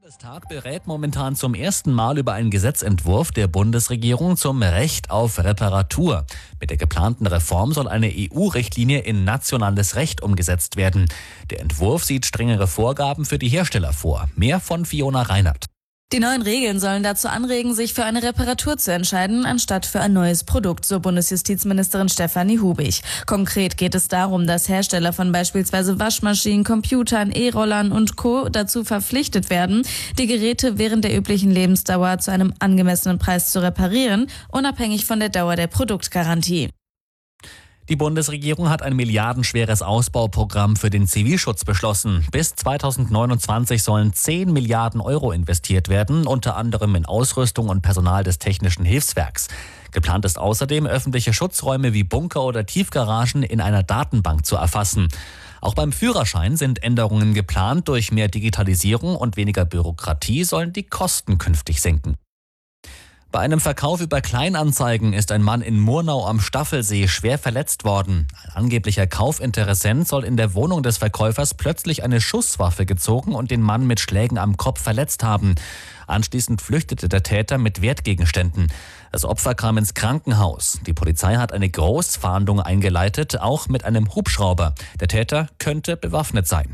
Bundestag berät momentan zum ersten Mal über einen Gesetzentwurf der Bundesregierung zum Recht auf Reparatur. Mit der geplanten Reform soll eine EU-Richtlinie in nationales Recht umgesetzt werden. Der Entwurf sieht strengere Vorgaben für die Hersteller vor. Mehr von Fiona Reinert. Die neuen Regeln sollen dazu anregen, sich für eine Reparatur zu entscheiden, anstatt für ein neues Produkt, so Bundesjustizministerin Stefanie Hubig. Konkret geht es darum, dass Hersteller von beispielsweise Waschmaschinen, Computern, E-Rollern und Co. dazu verpflichtet werden, die Geräte während der üblichen Lebensdauer zu einem angemessenen Preis zu reparieren, unabhängig von der Dauer der Produktgarantie. Die Bundesregierung hat ein milliardenschweres Ausbauprogramm für den Zivilschutz beschlossen. Bis 2029 sollen 10 Milliarden Euro investiert werden, unter anderem in Ausrüstung und Personal des Technischen Hilfswerks. Geplant ist außerdem, öffentliche Schutzräume wie Bunker oder Tiefgaragen in einer Datenbank zu erfassen. Auch beim Führerschein sind Änderungen geplant. Durch mehr Digitalisierung und weniger Bürokratie sollen die Kosten künftig sinken. Bei einem Verkauf über Kleinanzeigen ist ein Mann in Murnau am Staffelsee schwer verletzt worden. Ein angeblicher Kaufinteressent soll in der Wohnung des Verkäufers plötzlich eine Schusswaffe gezogen und den Mann mit Schlägen am Kopf verletzt haben. Anschließend flüchtete der Täter mit Wertgegenständen. Das Opfer kam ins Krankenhaus. Die Polizei hat eine Großfahndung eingeleitet, auch mit einem Hubschrauber. Der Täter könnte bewaffnet sein.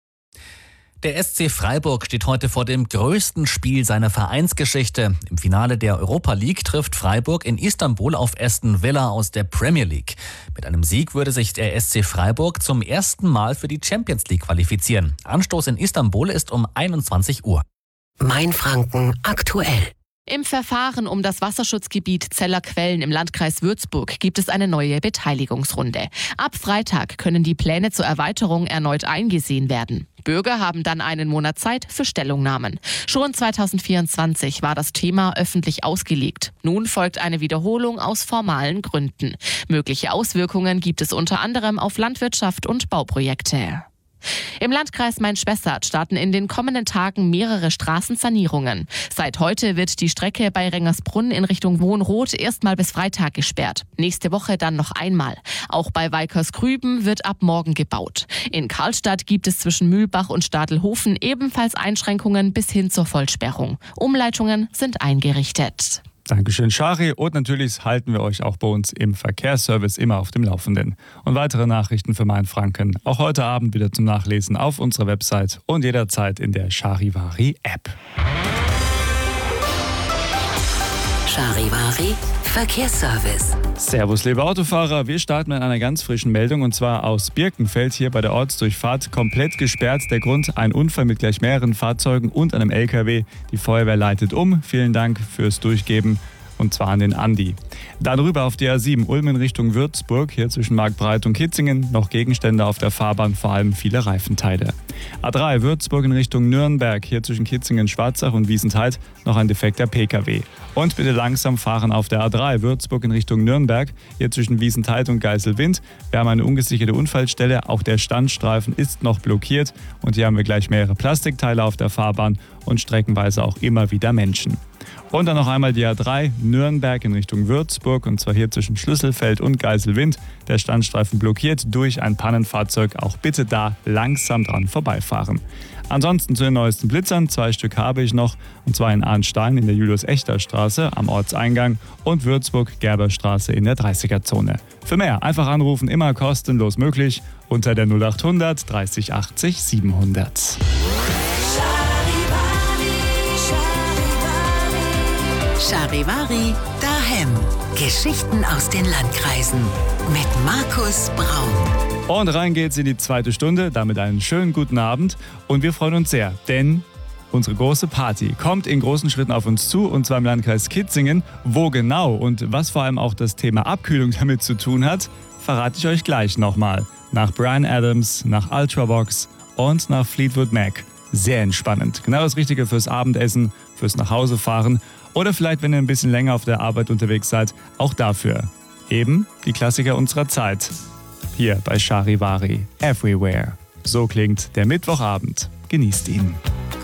Der SC Freiburg steht heute vor dem größten Spiel seiner Vereinsgeschichte. Im Finale der Europa League trifft Freiburg in Istanbul auf Aston Villa aus der Premier League. Mit einem Sieg würde sich der SC Freiburg zum ersten Mal für die Champions League qualifizieren. Anstoß in Istanbul ist um 21 Uhr. Mainfranken aktuell. Im Verfahren um das Wasserschutzgebiet Zeller Quellen im Landkreis Würzburg gibt es eine neue Beteiligungsrunde. Ab Freitag können die Pläne zur Erweiterung erneut eingesehen werden. Bürger haben dann einen Monat Zeit für Stellungnahmen. Schon 2024 war das Thema öffentlich ausgelegt. Nun folgt eine Wiederholung aus formalen Gründen. Mögliche Auswirkungen gibt es unter anderem auf Landwirtschaft und Bauprojekte. Im Landkreis Main-Spessart starten in den kommenden Tagen mehrere Straßensanierungen. Seit heute wird die Strecke bei Rengersbrunn in Richtung Wohnroth erstmal bis Freitag gesperrt. Nächste Woche dann noch einmal. Auch bei Weikersgrüben wird ab morgen gebaut. In Karlstadt gibt es zwischen Mühlbach und Stadelhofen ebenfalls Einschränkungen bis hin zur Vollsperrung. Umleitungen sind eingerichtet. Dankeschön, Shari. Und natürlich halten wir euch auch bei uns im Verkehrsservice immer auf dem Laufenden. Und weitere Nachrichten für Mainfranken auch heute Abend wieder zum Nachlesen auf unserer Website und jederzeit in der Charivari-App. Charivari Verkehrsservice. Servus, liebe Autofahrer. Wir starten mit einer ganz frischen Meldung und zwar aus Birkenfeld hier bei der Ortsdurchfahrt. Komplett gesperrt. Der Grund: ein Unfall mit gleich mehreren Fahrzeugen und einem LKW. Die Feuerwehr leitet um. Vielen Dank fürs Durchgeben. Und zwar an den Andi. Dann rüber auf die A7 Ulm in Richtung Würzburg, hier zwischen Marktbreit und Kitzingen. Noch Gegenstände auf der Fahrbahn, vor allem viele Reifenteile. A3 Würzburg in Richtung Nürnberg, hier zwischen Kitzingen, Schwarzach und Wiesentheid noch ein defekter Pkw. Und bitte langsam fahren auf der A3 Würzburg in Richtung Nürnberg, hier zwischen Wiesentheid und Geiselwind. Wir haben eine ungesicherte Unfallstelle, auch der Standstreifen ist noch blockiert. Und hier haben wir gleich mehrere Plastikteile auf der Fahrbahn und streckenweise auch immer wieder Menschen. Und dann noch einmal die A3 Nürnberg in Richtung Würzburg und zwar hier zwischen Schlüsselfeld und Geiselwind. Der Standstreifen blockiert durch ein Pannenfahrzeug. Auch bitte da langsam dran vorbeifahren. Ansonsten zu den neuesten Blitzern. 2 Stück habe ich noch und zwar in Arnstein in der Julius-Echter-Straße am Ortseingang und Würzburg-Gerberstraße in der 30er-Zone. Für mehr einfach anrufen, immer kostenlos möglich unter der 0800 30 80 700. Charivari daheim. Geschichten aus den Landkreisen mit Markus Braun. Und rein geht's in die zweite Stunde. Damit einen schönen guten Abend. Und wir freuen uns sehr, denn unsere große Party kommt in großen Schritten auf uns zu. Und zwar im Landkreis Kitzingen. Wo genau und was vor allem auch das Thema Abkühlung damit zu tun hat, verrate ich euch gleich nochmal. Nach Bryan Adams, nach Ultravox und nach Fleetwood Mac. Sehr entspannend. Genau das Richtige fürs Abendessen, fürs Nachhausefahren. Oder vielleicht, wenn ihr ein bisschen länger auf der Arbeit unterwegs seid, auch dafür. Eben die Klassiker unserer Zeit. Hier bei Charivari Everywhere. So klingt der Mittwochabend. Genießt ihn.